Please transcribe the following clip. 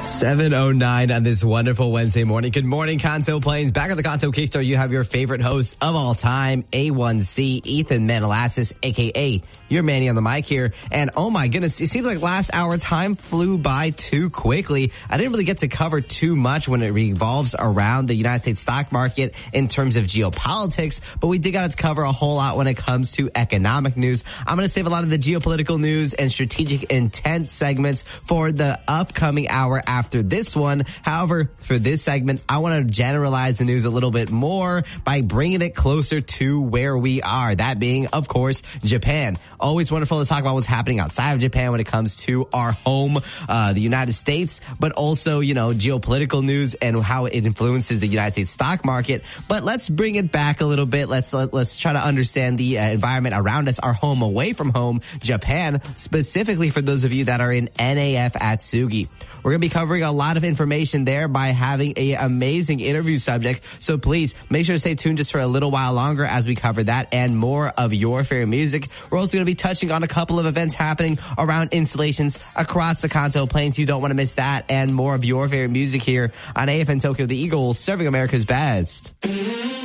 7:09 on this wonderful Wednesday morning. Good morning, Kanto Plains. Back on the Kanto K-Star, you have your favorite host of all time, A1C, Ethan Manalassis, a.k.a. your Manny on the mic here. And oh my goodness, it seems like last hour time flew by too quickly. I didn't really get to cover too much when it revolves around the United States stock market in terms of geopolitics, but we did got to cover a whole lot when it comes to economic news. I'm going to save a lot of the geopolitical news and strategic intent segments for the upcoming hour after this one. However, for this segment, I want to generalize the news a little bit more by bringing it closer to where we are. That being, of course, Japan. Always wonderful to talk about what's happening outside of Japan when it comes to our home, the United States, but also, geopolitical news and how it influences the United States stock market. But let's bring it back a little bit. Let's try to understand the environment around us, our home away from home, Japan, specifically for those of you that are in NAF Atsugi. We're going to be covering a lot of information there by having an amazing interview subject. So please make sure to stay tuned just for a little while longer as we cover that and more of your favorite music. We're also going to be touching on a couple of events happening around installations across the Kanto Plains. You don't want to miss that and more of your favorite music here on AFN Tokyo, the Eagles, serving America's best.